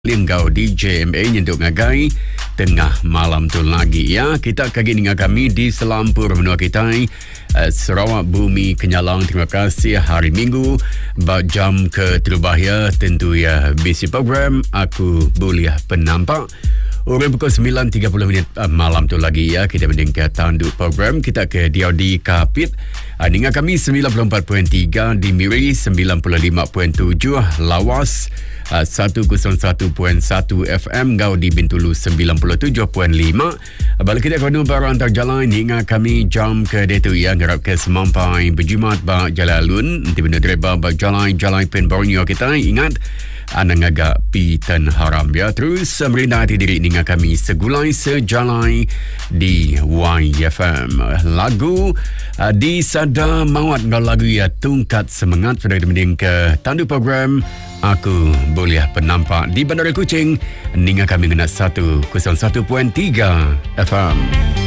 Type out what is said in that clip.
Linggau DJMA untuk ngagai tengah malam tu lagi ya. Kita kagi dengan kami di Selampur menua kita Sarawak Bumi Kenyalang. Terima kasih hari Minggu jam ke terubah tentu ya bisi program Aku Boleh Penampak. Urut pukul 9.30 malam tu lagi ya. Kita meningkat tanduk program. Kita ke DRD Kapit. Dengan kami 94.3 di Miri, 95.7 Lawas, 101.1 FM Gau di Bintulu 97.5. Balik kita kono baru antar jalan hingga kami jam ke detu ya. Ngarap ke semampai berjumat ba Jalalun. Nanti benda dreba ba jalan pen Borneo kita. Ingat anda ngagak pitan haram ya. Terus merina hati diri dengan kami segulai sejalai di YFM. Lagu di Sada Mawat dengan lagu ya Tungkat Semangat sudah dimending ke tandu program Aku Boleh Penampak di Bandar Kuching. Dengan kami kena 101.3 FM.